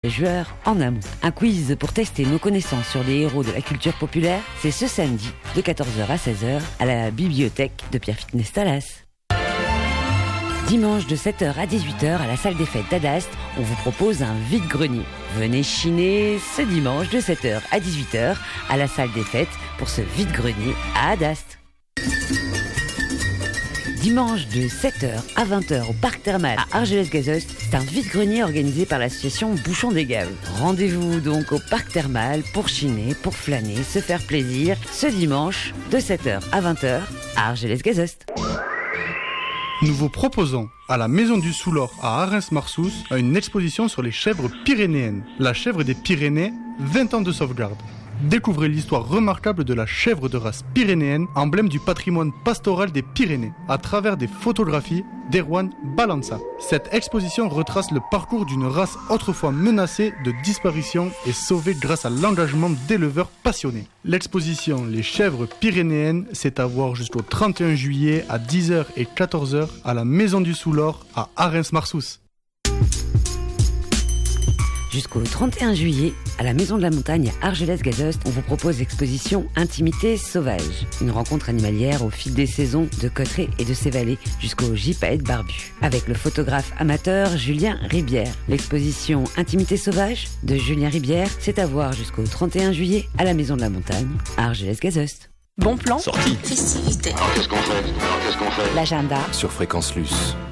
joueurs en amont. Un quiz pour tester nos connaissances sur les héros de la culture populaire, c'est ce samedi de 14h à 16h à la bibliothèque de Pierre Fitness Talas. Dimanche de 7h à 18h à la salle des fêtes d'Adast, on vous propose un vide-grenier. Venez chiner ce dimanche de 7h à 18h à la salle des fêtes pour ce vide-grenier à Adast. Dimanche de 7h à 20h au parc thermal à Argelès-Gazost, c'est un vide-grenier organisé par l'association Bouchon des Gaves. Rendez-vous donc au parc thermal pour chiner, pour flâner, se faire plaisir ce dimanche de 7h à 20h à Argelès-Gazost. Nous vous proposons à la Maison du Soulor à Arens-Marsous une exposition sur les chèvres pyrénéennes. La chèvre des Pyrénées, 20 ans de sauvegarde. Découvrez l'histoire remarquable de la chèvre de race pyrénéenne, emblème du patrimoine pastoral des Pyrénées, à travers des photographies d'Erwan Balança. Cette exposition retrace le parcours d'une race autrefois menacée de disparition et sauvée grâce à l'engagement d'éleveurs passionnés. L'exposition Les chèvres pyrénéennes, c'est à voir jusqu'au 31 juillet à 10h et 14h à la Maison du Soulor à Arens-Marsous. Jusqu'au 31 juillet, à la Maison de la Montagne à Argelès-Gazost, on vous propose l'exposition Intimité sauvage. Une rencontre animalière au fil des saisons de Cotterêts et de ses vallées jusqu'au gypaète barbu. Avec le photographe amateur Julien Ribière. L'exposition Intimité sauvage de Julien Ribière, c'est à voir jusqu'au 31 juillet à la Maison de la Montagne à Argelès-Gazost. Bon plan. Sortie. Festivité. Alors qu'est-ce qu'on fait L'agenda. Sur Fréquence Luce.